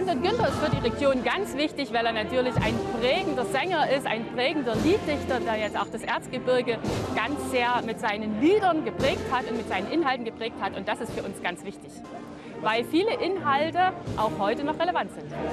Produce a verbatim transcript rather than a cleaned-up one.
Reinhold Günther ist für die Region ganz wichtig, weil er natürlich ein prägender Sänger ist, ein prägender Lieddichter, der jetzt auch das Erzgebirge ganz sehr mit seinen Liedern geprägt hat und mit seinen Inhalten geprägt hat. Und das ist für uns ganz wichtig, weil viele Inhalte auch heute noch relevant sind.